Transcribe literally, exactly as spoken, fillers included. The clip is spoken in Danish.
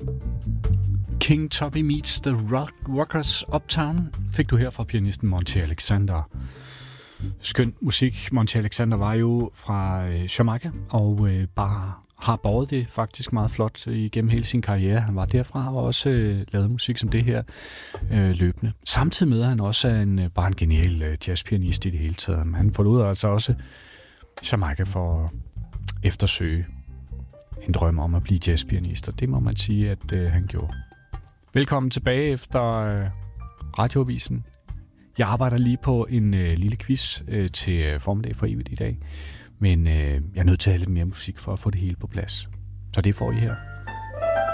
King Tubby Meets the Rock Rockers Uptown fik du her fra pianisten Monty Alexander. Skøn musik. Monty Alexander var jo fra øh, Jamaica og øh, bare har båret det faktisk meget flot igennem hele sin karriere. Han var derfra og også øh, lavet musik som det her øh, løbende. Samtidig med, at han også er en, bare en genial øh, jazzpianist i det hele taget. Han forlod altså også Jamaica for at eftersøge en drøm om at blive jazzpianist, og det må man sige, at øh, han gjorde. Velkommen tilbage efter øh, Radioavisen. Jeg arbejder lige på en øh, lille quiz øh, til øh, formiddag for evigt i dag, men øh, jeg er nødt til at have lidt mere musik for at få det hele på plads. Så det får I her.